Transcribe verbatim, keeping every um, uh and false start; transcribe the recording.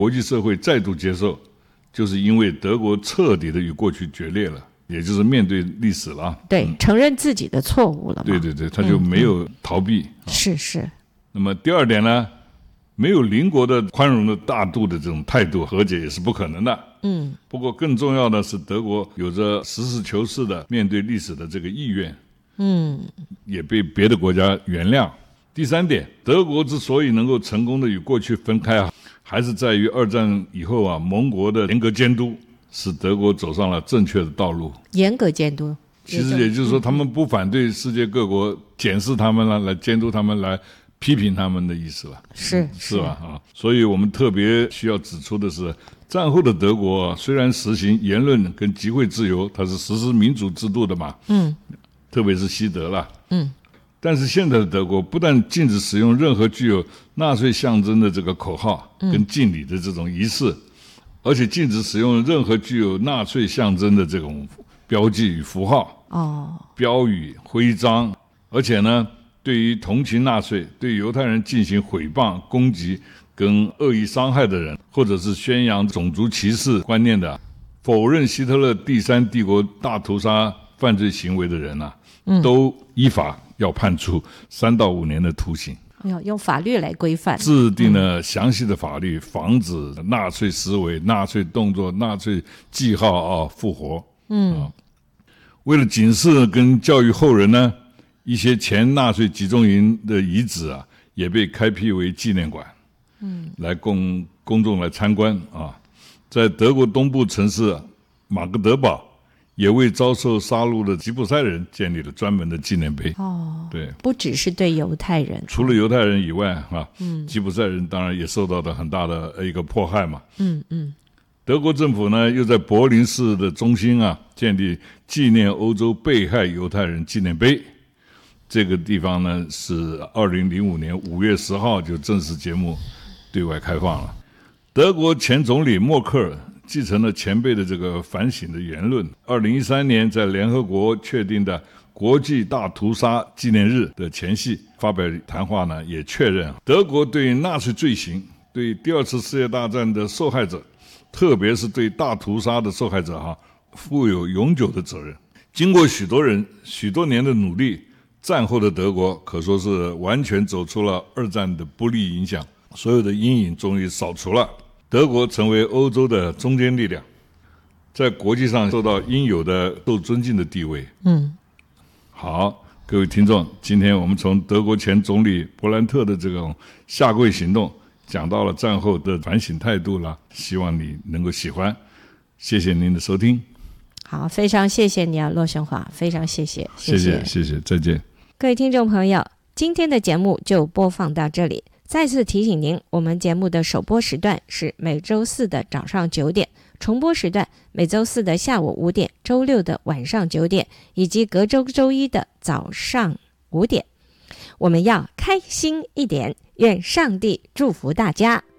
国际社会再度接受，就是因为德国彻底的与过去决裂了，也就是面对历史了。 对、嗯、承认自己的错误了嘛。 对对对，他就没有逃避、 嗯嗯、是是。 那么第二点呢，没有邻国的宽容的大度的这种态度，和解也是不可能的。 嗯， 不过更重要的是，德国有着实事求是的面对历史的这个意愿， 嗯， 也被别的国家原谅。第三点，德国之所以能够成功的与过去分开啊，还是在于二战以后啊，盟国的严格监督，使德国走上了正确的道路。 严格监督， 其实也就是说，他们不反对世界各国检视他们了，来监督他们，来批评他们的意思了。 是是吧？啊，所以我们特别需要指出的是，战后的德国、啊、虽然实行言论跟集会自由，它是实施民主制度的嘛， 嗯， 特别是西德了， 嗯。 但是现在的德国不但禁止使用任何具有纳粹象征的这个口号跟敬礼的这种仪式、嗯、而且禁止使用任何具有纳粹象征的这种标记与符号、 哦、 标语、徽章，而且呢，对于同情纳粹、对犹太人进行毁谤、攻击跟恶意伤害的人，或者是宣扬种族歧视观念的，否认希特勒第三帝国大屠杀犯罪行为的人啊，嗯、都依法要判处三到五年的徒刑。 要用法律来规范， 制定了详细的法律，防止纳粹思维、纳粹动作、纳粹记号啊复活。 嗯、啊， 为了警示跟教育后人呢，一些前纳粹集中营的遗址啊，也被开辟为纪念馆， 嗯， 来供公众来参观啊。在德国东部城市马格德堡，也为遭受杀戮的吉普赛人建立了专门的纪念碑。 哦， 对， 不只是对犹太人， 除了犹太人以外啊， 嗯， 吉普赛人当然也受到了很大的一个迫害嘛。 嗯嗯。 德国政府呢，又在柏林市的中心啊，建立纪念欧洲被害犹太人纪念碑。这个地方呢，是二零零五年五月十号就正式揭幕对外开放了。德国前总理默克尔继承了前辈的这个反省的言论，二零一三年在联合国确定的国际大屠杀纪念日的前夕发表谈话呢，也确认德国对纳粹罪行、对第二次世界大战的受害者，特别是对大屠杀的受害者哈，负有永久的责任。经过许多人许多年的努力，战后的德国可说是完全走出了二战的不利影响，所有的阴影终于扫除了。德国成为欧洲的中坚力量，在国际上受到应有的受尊敬的地位。 嗯， 好，各位听众，今天我们从德国前总理勃兰特的这种下跪行动，讲到了战后的反省态度了，希望你能够喜欢。谢谢您的收听。 好，非常谢谢你啊，骆生华，非常谢谢， 谢谢，谢谢，再见。 各位听众朋友，今天的节目就播放到这里。再次提醒您，我们节目的首播时段是每周四的早上九点，重播时段每周四的下午五点，周六的晚上九点，以及隔周周一的早上五点。我们要开心一点，愿上帝祝福大家。